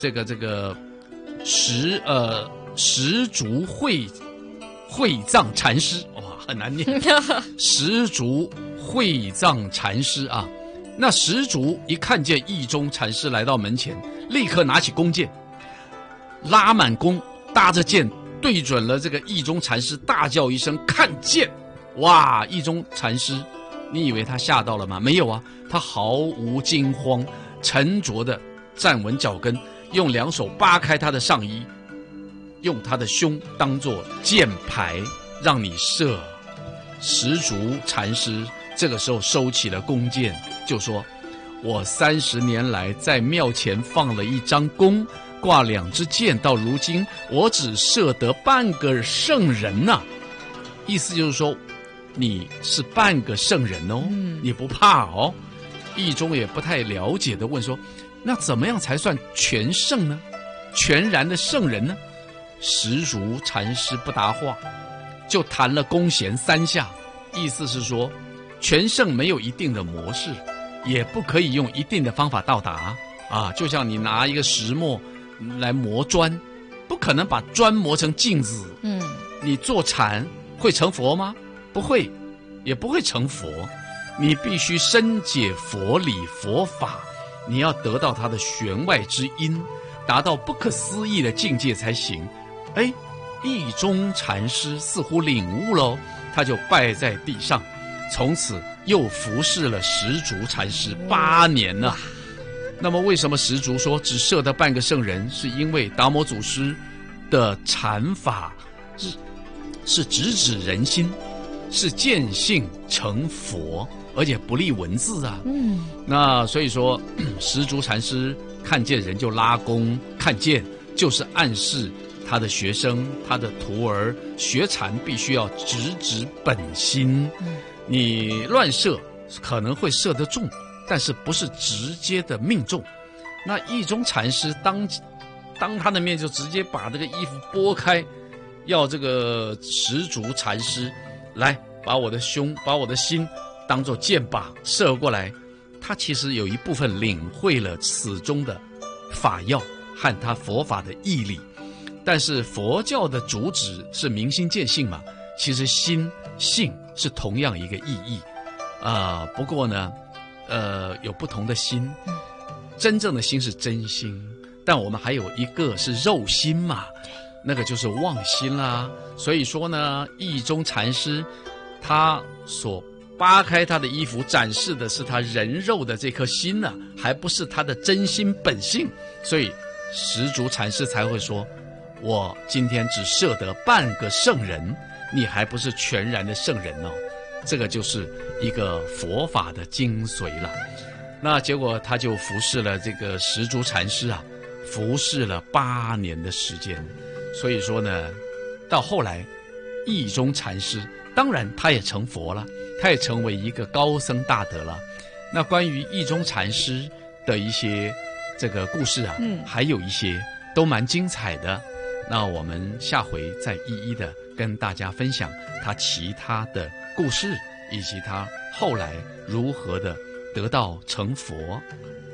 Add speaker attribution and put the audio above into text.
Speaker 1: 这个石竹会藏禅师，哇，很难念。石竹会藏禅师啊，那石竹一看见义中禅师来到门前，立刻拿起弓箭，拉满弓，搭着箭对准了这个义中禅师，大叫一声：“看剑！”哇，义中禅师，你以为他吓到了吗？没有啊，他毫无惊慌，沉着的站稳脚跟，用两手扒开他的上衣，用他的胸当作箭牌让你射。石竹禅师这个时候收起了弓箭，就说：“我30年来在庙前放了一张弓，挂2支箭，到如今我只射得半个圣人呐。”意思就是说，你是半个圣人哦，你不怕哦。义中也不太了解的问说：“那怎么样才算全圣呢？全然的圣人呢？”石竹禅师不答话，就弹了弓弦3下，意思是说，全圣没有一定的模式，也不可以用一定的方法到达啊。就像你拿一个石磨来磨砖，不可能把砖磨成镜子。你坐禅会成佛吗？不会，也不会成佛。你必须深解佛理佛法，你要得到它的弦外之音，达到不可思议的境界才行。哎，义中禅师似乎领悟了，他就拜在地上，从此又服侍了石竹禅师8年了。那么为什么石竹说只射得半个圣人？是因为达摩祖师的禅法是直指人心，是见性成佛，而且不立文字啊。那所以说石竹禅师看见人就拉弓，看见就是暗示他的学生，他的徒儿学禅必须要直指本心。你乱射可能会射得中，但是不是直接的命中。那义中禅师当他的面就直接把这个衣服拨开，要这个石竹禅师来把我的胸，把我的心当作箭靶射过来。他其实有一部分领会了此中的法要和他佛法的义理，但是佛教的主旨是明心见性嘛，其实心性是同样一个意义不过呢有不同的心，真正的心是真心，但我们还有一个是肉心嘛，那个就是妄心啦。所以说呢，义中禅师他所扒开他的衣服展示的是他人肉的这颗心呢，还不是他的真心本性。所以石竹禅师才会说，我今天只射得半个圣人，你还不是全然的圣人哦。这个就是一个佛法的精髓了。那结果他就服侍了这个石竹禅师啊，服侍了8年的时间。所以说呢，到后来义中禅师当然他也成佛了，他也成为一个高僧大德了。那关于义中禅师的一些这个故事啊，还有一些都蛮精彩的。那我们下回再一一的跟大家分享他其他的故事，以及他后来如何的得到成佛。